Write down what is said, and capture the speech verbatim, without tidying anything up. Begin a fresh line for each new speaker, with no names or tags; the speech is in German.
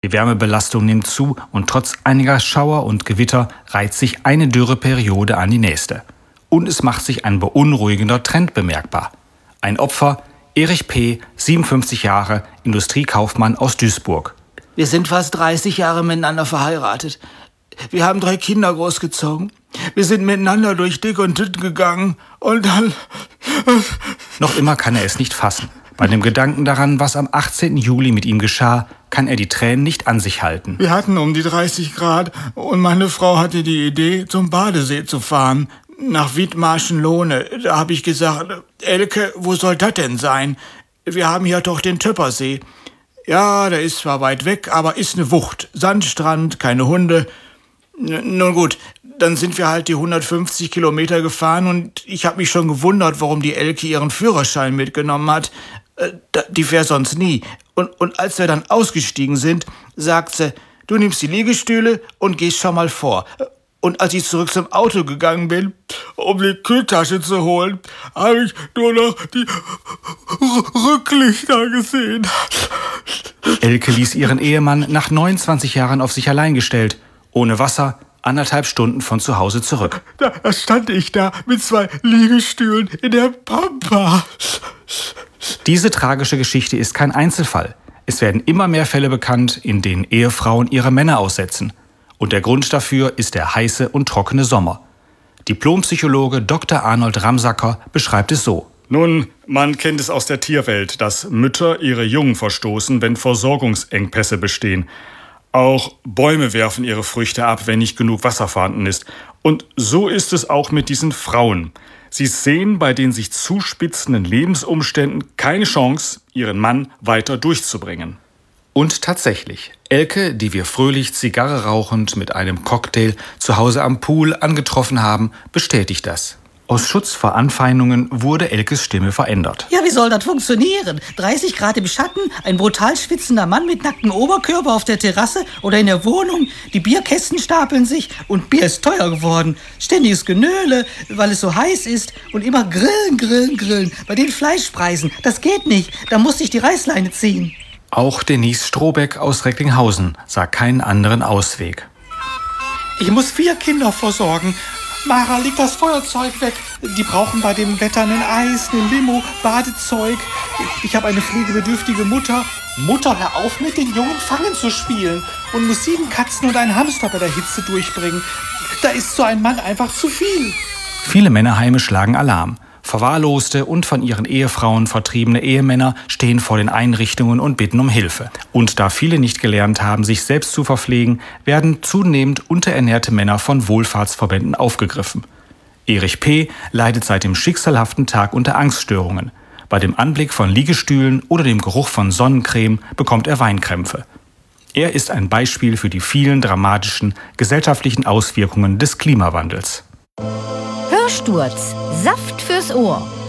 Die Wärmebelastung nimmt zu und trotz einiger Schauer und Gewitter reiht sich eine Dürreperiode an die nächste. Und es macht sich ein beunruhigender Trend bemerkbar. Ein Opfer, Erich P., siebenundfünfzig Jahre, Industriekaufmann aus Duisburg.
Wir sind fast dreißig Jahre miteinander verheiratet. Wir haben drei Kinder großgezogen. Wir sind miteinander durch dick und dünn gegangen. Und dann...
Noch immer kann er es nicht fassen. Bei dem Gedanken daran, was am achtzehnten Juli mit ihm geschah, kann er die Tränen nicht an sich halten.
Wir hatten um die dreißig Grad und meine Frau hatte die Idee, zum Badesee zu fahren. Nach Wiedmarschen-Lohne. Da habe ich gesagt, Elke, wo soll das denn sein? Wir haben hier doch den Töppersee. Ja, der ist zwar weit weg, aber ist eine Wucht. Sandstrand, keine Hunde. N- nun gut, dann sind wir halt die hundertfünfzig Kilometer gefahren und ich habe mich schon gewundert, warum die Elke ihren Führerschein mitgenommen hat. Äh, die fährt sonst nie. Und, und als wir dann ausgestiegen sind, sagt sie, du nimmst die Liegestühle und gehst schon mal vor. Und als ich zurück zum Auto gegangen bin, um die Kühltasche zu holen, habe ich nur noch die R- Rücklichter gesehen.
Elke ließ ihren Ehemann nach neunundzwanzig Jahren auf sich allein gestellt. Ohne Wasser, anderthalb Stunden von zu Hause zurück.
Da stand ich da mit zwei Liegestühlen in der Pampa.
Diese tragische Geschichte ist kein Einzelfall. Es werden immer mehr Fälle bekannt, in denen Ehefrauen ihre Männer aussetzen. Und der Grund dafür ist der heiße und trockene Sommer. Diplompsychologe Doktor Arnold Ramsacker beschreibt es so.
Nun, man kennt es aus der Tierwelt, dass Mütter ihre Jungen verstoßen, wenn Versorgungsengpässe bestehen. Auch Bäume werfen ihre Früchte ab, wenn nicht genug Wasser vorhanden ist. Und so ist es auch mit diesen Frauen. Sie sehen bei den sich zuspitzenden Lebensumständen keine Chance, ihren Mann weiter durchzubringen.
Und tatsächlich, Elke, die wir fröhlich Zigarre rauchend mit einem Cocktail zu Hause am Pool angetroffen haben, bestätigt das. Aus Schutz vor Anfeindungen wurde Elkes Stimme verändert.
Ja, wie soll das funktionieren? dreißig Grad im Schatten, ein brutal schwitzender Mann mit nacktem Oberkörper auf der Terrasse oder in der Wohnung. Die Bierkästen stapeln sich und Bier ist teuer geworden. Ständiges Genöle, weil es so heiß ist und immer grillen, grillen, grillen. Bei den Fleischpreisen, das geht nicht. Da muss ich die Reißleine ziehen.
Auch Denise Strohbeck aus Recklinghausen sah keinen anderen Ausweg.
Ich muss vier Kinder versorgen. Mara, leg das Feuerzeug weg. Die brauchen bei dem Wetter ein Eis, ein Limo, Badezeug. Ich habe eine pflegebedürftige Mutter. Mutter, hör auf mit den Jungen Fangen zu spielen und muss sieben Katzen und einen Hamster bei der Hitze durchbringen. Da ist so ein Mann einfach zu viel.
Viele Männerheime schlagen Alarm. Verwahrloste und von ihren Ehefrauen vertriebene Ehemänner stehen vor den Einrichtungen und bitten um Hilfe. Und da viele nicht gelernt haben, sich selbst zu verpflegen, werden zunehmend unterernährte Männer von Wohlfahrtsverbänden aufgegriffen. Erich P. leidet seit dem schicksalhaften Tag unter Angststörungen. Bei dem Anblick von Liegestühlen oder dem Geruch von Sonnencreme bekommt er Weinkrämpfe. Er ist ein Beispiel für die vielen dramatischen gesellschaftlichen Auswirkungen des Klimawandels.
Hörsturz, Saft fürs Ohr.